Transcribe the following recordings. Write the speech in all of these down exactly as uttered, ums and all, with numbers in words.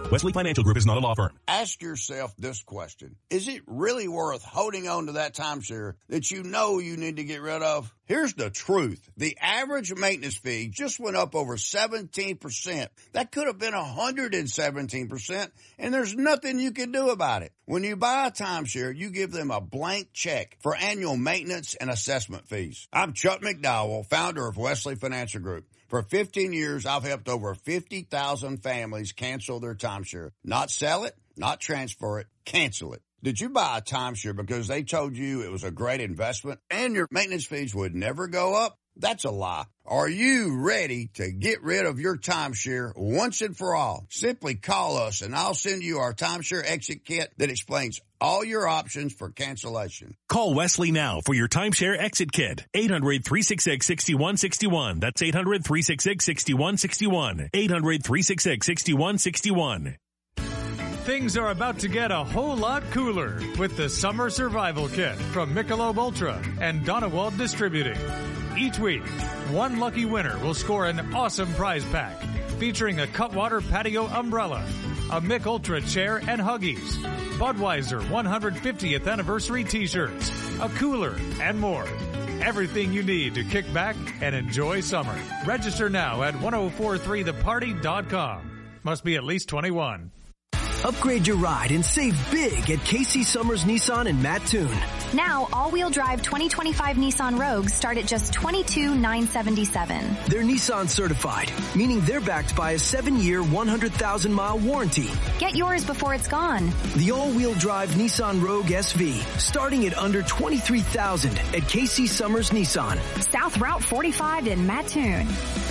Wesley Financial Group is not a law firm. Ask yourself this question. Is it really worth holding on to that timeshare that you know you need to get rid of? Here's the truth. The average maintenance fee just went up over seventeen percent. That could have been one hundred seventeen percent, and there's nothing you can do about it. When you buy a timeshare, you give them a blank check for annual maintenance and assessment fees. I'm Chuck McDowell, founder of Wesley Financial Group. For fifteen years, I've helped over fifty thousand families cancel their timeshare. Not sell it, not transfer it, cancel it. Did you buy a timeshare because they told you it was a great investment and your maintenance fees would never go up? That's a lie. Are you ready to get rid of your timeshare once and for all? Simply call us and I'll send you our timeshare exit kit that explains all your options for cancellation. Call Wesley now for your timeshare exit kit. eight hundred, three six six, six one six one. That's eight hundred, three six six, six one six one. eight hundred, three six six, six one six one. Things are about to get a whole lot cooler with the Summer Survival Kit from Michelob Ultra and Donewald Distributing. Each week, one lucky winner will score an awesome prize pack featuring a Cutwater patio umbrella, a Mich Ultra chair and Huggies, Budweiser one hundred fiftieth anniversary t-shirts, a cooler, and more. Everything you need to kick back and enjoy summer. Register now at ten forty-three the party dot com. Must be at least twenty-one. Upgrade your ride and save big at Casey Summers Nissan in Mattoon. Now, all-wheel drive twenty twenty-five Nissan Rogues start at just twenty-two thousand nine hundred seventy-seven dollars. They're Nissan certified, meaning they're backed by a seven-year, one hundred thousand mile warranty. Get yours before it's gone. The all-wheel drive Nissan Rogue S V, starting at under twenty-three thousand dollars at Casey Summers Nissan. South Route forty-five in Mattoon.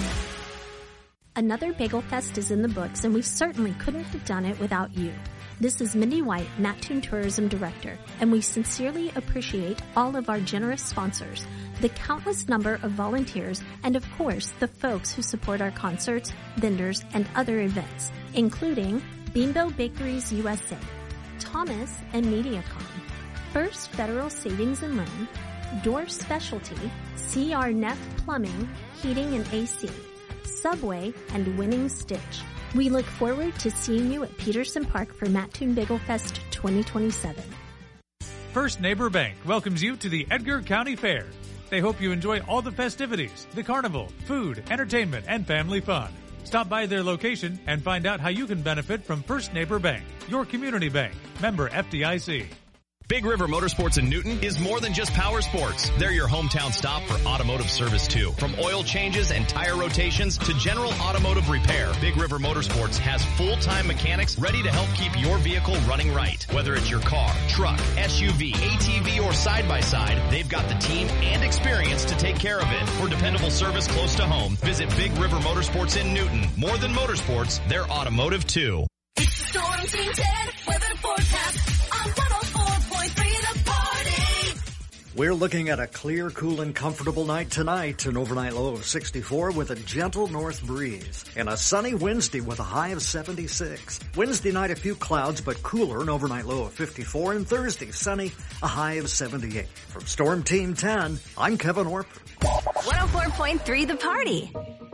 Another Bagel Fest is in the books, and we certainly couldn't have done it without you. This is Mindy White, Mattoon Tourism Director, and we sincerely appreciate all of our generous sponsors, the countless number of volunteers, and of course, the folks who support our concerts, vendors, and other events, including Beanbo Bakeries U S A, Thomas and MediaCom, First Federal Savings and Loan, Door Specialty, C R Neff Plumbing, Heating and A C, Subway, and Winning Stitch. We look forward to seeing you at Peterson Park for Mattoon Bagel Fest twenty twenty-seven. First Neighbor Bank welcomes you to the Edgar County Fair. They hope you enjoy all the festivities, the carnival, food, entertainment, and family fun. Stop by their location and find out how you can benefit from First Neighbor Bank, your community bank, member F D I C. Big River Motorsports in Newton is more than just power sports. They're your hometown stop for automotive service too. From oil changes and tire rotations to general automotive repair, Big River Motorsports has full-time mechanics ready to help keep your vehicle running right. Whether it's your car, truck, S U V, A T V, or side-by-side, they've got the team and experience to take care of it. For dependable service close to home, visit Big River Motorsports in Newton. More than motorsports, they're automotive too. It's Storm Team ten weather forecast on one oh four point three The Party. We're looking at a clear, cool, and comfortable night tonight, an overnight low of sixty-four with a gentle north breeze. And a sunny Wednesday with a high of seventy-six. Wednesday night, a few clouds, but cooler, an overnight low of fifty-four. And Thursday, sunny, a high of seventy-eight. From Storm Team ten, I'm Kevin Orper. one oh four point three The Party.